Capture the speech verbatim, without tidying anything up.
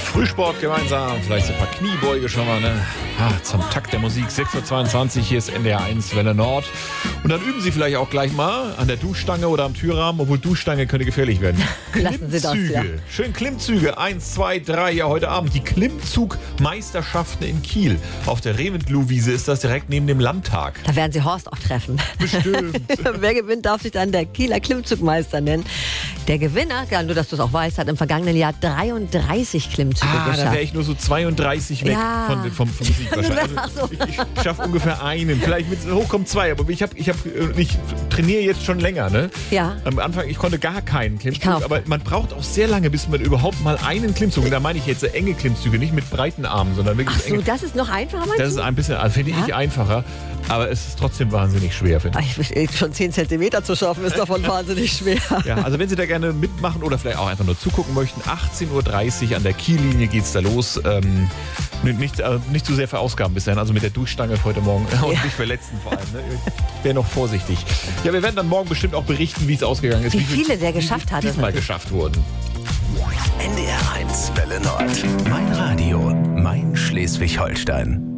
Frühsport gemeinsam, vielleicht so ein paar Kniebeuge schon mal, ne? Ah, zum Takt der Musik, sechs Uhr zweiundzwanzig, hier ist N D R eins Welle Nord. Und dann üben Sie vielleicht auch gleich mal an der Duschstange oder am Türrahmen, obwohl Duschstange könnte gefährlich werden. Lassen Sie das, ja. Schön Klimmzüge, eins, zwei, drei, ja heute Abend. Die Klimmzugmeisterschaften in Kiel. Auf der Reventlow-Wiese ist das direkt neben dem Landtag. Da werden Sie Horst auch treffen. Bestimmt. Wer gewinnt, darf sich dann der Kieler Klimmzugmeister nennen. Der Gewinner, ja, nur dass du es auch weißt, hat im vergangenen Jahr dreiunddreißig Klimmzüge ah, geschafft. Da wäre ich nur so zweiunddreißig weg ja. von, vom, vom Musik wahrscheinlich. Also, ich ich schaffe ungefähr einen, vielleicht mit hochkommen zwei, aber ich, hab, ich, hab, ich trainiere jetzt schon länger. Ne? Ja. Am Anfang, ich konnte gar keinen Klimmzug, aber man braucht auch sehr lange, bis man überhaupt mal einen Klimmzug, und da meine ich jetzt enge Klimmzüge, nicht mit breiten Armen, sondern wirklich Ach so, enge. Das ist noch einfacher, meinst Das ist ein bisschen, also finde ich ja? einfacher, aber es ist trotzdem wahnsinnig schwer, finde ich. ich. Schon zehn Zentimeter zu schaffen, ist davon wahnsinnig schwer. Ja, also wenn Sie da gerne mitmachen oder vielleicht auch einfach nur zugucken möchten, achtzehn Uhr dreißig an der Kiellinie geht's da los. Ähm, nicht, äh, nicht zu sehr verausgaben bis dahin, also mit der Duschstange heute Morgen und ja. nicht verletzen vor allem. Ne? Ich wäre noch vorsichtig. Ja, wir werden dann morgen bestimmt auch berichten, wie es ausgegangen ist. Wie, wie viele der geschafft hat. Diesmal geschafft wurden. N D R eins Welle Nord. Mein Radio, mein Schleswig-Holstein.